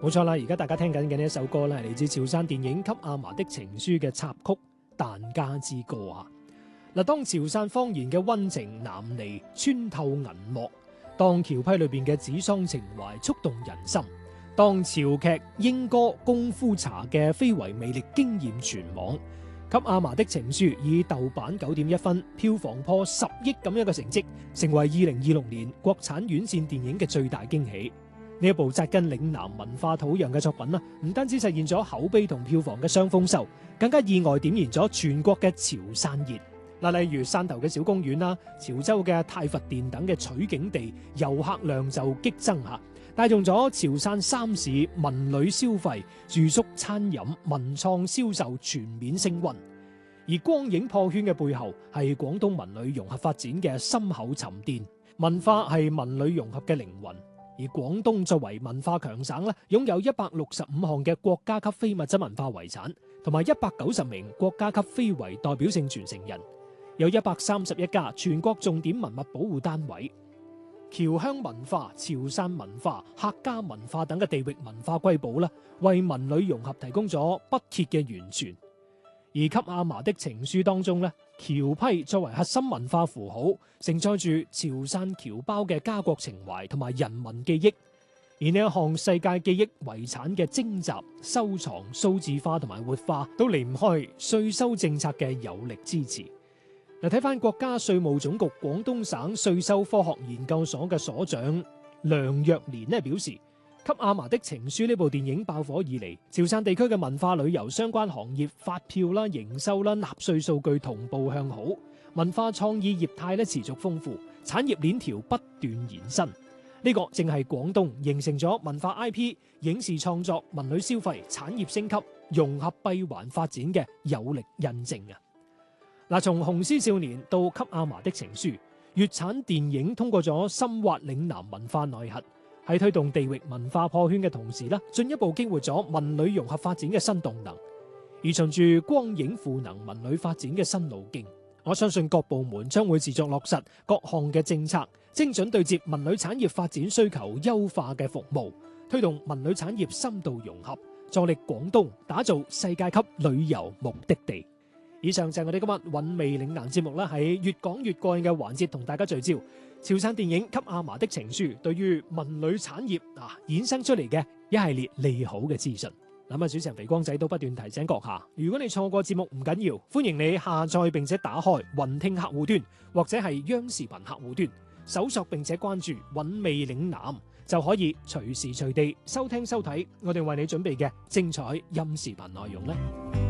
冇錯啦，而家大家聽緊嘅呢一首歌咧，係嚟自潮汕電影《給阿嫲的情書》嘅插曲《疍家之歌》啊。嗱，當潮汕方言嘅溫情南嚟穿透銀幕，當橋批裏邊嘅指桑情懷觸動人心，當潮劇、英歌、功夫茶嘅非遺魅力驚豔全網，給阿嫲的情書以豆瓣9.1分，票房破10億咁樣嘅成績，成為2026年國產院線電影嘅最大驚喜。呢一部紮根嶺南文化土壤嘅作品啦，唔單止實現咗口碑同票房嘅雙豐收，更加意外點燃咗全國嘅潮汕熱。嗱，例如汕頭嘅小公園啦、潮州嘅太佛殿等嘅取景地，遊客量就激增嚇，帶動咗潮汕3市文旅消費、住宿、餐飲、文創銷售全面升溫。而光影破圈嘅背後，係廣東文旅融合發展嘅深厚沉澱。文化係文旅融合嘅靈魂。而廣東作為文化強省咧，擁有165項嘅國家級非物質文化遺產，同埋190名國家級非遺代表性傳承人，有131家全國重點文物保護單位。僑鄉文化、潮汕文化、客家文化等嘅地域文化瑰寶啦，為文旅融合提供咗不竭嘅源泉。而給阿嫲的情書當中咧，僑批作為核心文化符號，承載住潮汕僑胞嘅家國情懷同埋人民記憶。而呢一項世界記憶遺產嘅徵集、收藏、數字化同埋活化，都離唔開稅收政策嘅有力支持。嗱，睇翻國家稅務總局廣東省稅收科學研究所嘅所長梁若蓮咧表示，給阿嫲的情書呢部電影爆火以嚟，潮汕地區嘅文化旅遊相關行業發票啦、營收啦、納稅數據同步向好，文化創意業態咧持續豐富，產業鏈條不斷延伸。呢個正係廣東形成咗文化 IP、影視創作、文旅消費、產業升級、融合閉環發展嘅有力印證啊！嗱，從《雄獅少年》到《給阿嫲的情書》，粵產電影通過咗深挖嶺南文化內核，喺推動地域文化破圈嘅同時咧，進一步激活咗文旅融合發展嘅新動能。而循住光影賦能文旅發展嘅新路徑，我相信各部門將會持續落實各項嘅政策，精準對接文旅產業發展需求優化嘅服務，推動文旅產業深度融合，助力廣東打造世界級旅遊目的地。以上就係我哋今日韻味嶺南節目啦，喺越講越過癮嘅環節同大家聚焦潮汕電影《給阿嫲的情書》對於文旅產業衍生出嚟嘅一系列利好嘅資訊。咁啊，主持人肥光仔都不斷提醒閣下，如果你錯過節目唔緊要，歡迎你下載並且打開雲聽客戶端或者係央視頻客戶端，搜索並且關注韻味嶺南，就可以隨時隨地收聽收睇我哋為你準備嘅精彩音視頻內容咧。